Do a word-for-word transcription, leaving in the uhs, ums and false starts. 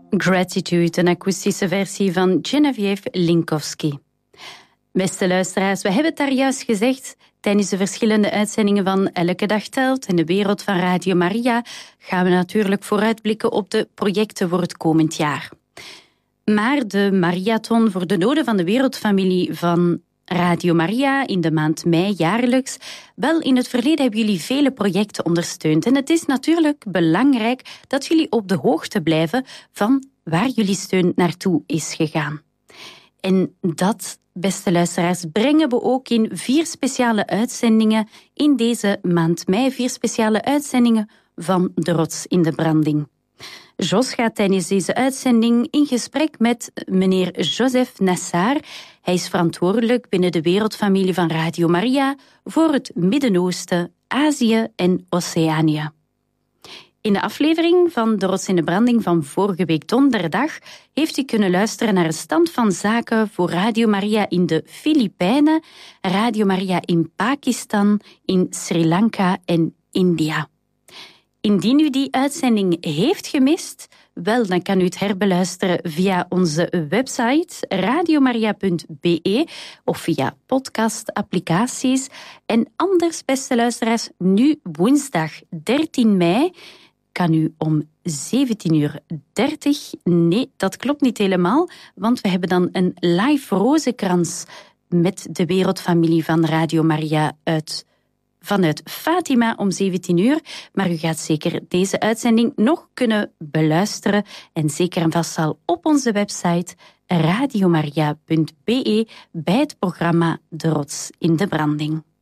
Gratitude, een akoestische versie van Genevieve Linkowski. Beste luisteraars, we hebben het daar juist gezegd. Tijdens de verschillende uitzendingen van Elke Dag Telt en de wereld van Radio Maria gaan we natuurlijk vooruitblikken op de projecten voor het komend jaar. Maar de marathon voor de noden van de wereldfamilie van Radio Maria in de maand mei jaarlijks. Wel, in het verleden hebben jullie vele projecten ondersteund. En het is natuurlijk belangrijk dat jullie op de hoogte blijven van waar jullie steun naartoe is gegaan. En dat, beste luisteraars, brengen we ook in vier speciale uitzendingen in deze maand mei. Vier speciale uitzendingen van De Rots in de Branding. Jos gaat tijdens deze uitzending in gesprek met meneer Joseph Nassar. Hij is verantwoordelijk binnen de wereldfamilie van Radio Maria voor het Midden-Oosten, Azië en Oceanië. In de aflevering van De Rots in de Branding van vorige week donderdag heeft u kunnen luisteren naar een stand van zaken voor Radio Maria in de Filipijnen, Radio Maria in Pakistan, in Sri Lanka en India. Indien u die uitzending heeft gemist, wel, dan kan u het herbeluisteren via onze website radiomaria punt be of via podcastapplicaties. En anders, beste luisteraars, nu woensdag dertien mei kan u om zeventien uur dertig... Nee, dat klopt niet helemaal, want we hebben dan een live rozenkrans met de wereldfamilie van Radio Maria uit vanuit Fatima om zeventien uur. Maar u gaat zeker deze uitzending nog kunnen beluisteren en zeker en vast al op onze website radiomaria punt be bij het programma De Rots in de Branding.